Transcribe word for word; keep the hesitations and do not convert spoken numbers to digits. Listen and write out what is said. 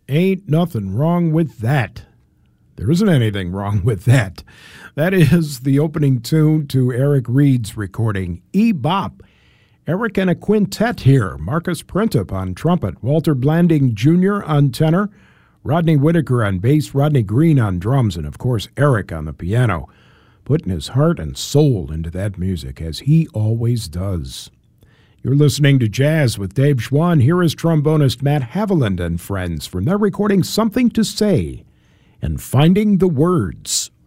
Ain't nothing wrong with that. There isn't anything wrong with that. That is the opening tune to Eric Reed's recording, E-Bop. Eric and a quintet here. Marcus Printup on trumpet, Walter Blanding Junior on tenor, Rodney Whitaker on bass, Rodney Green on drums, and of course Eric on the piano, putting his heart and soul into that music, as he always does. You're listening to Jazz with Dave Schwann. Here is trombonist Matt Haviland and friends from their recording Something to Say and Finding the Words.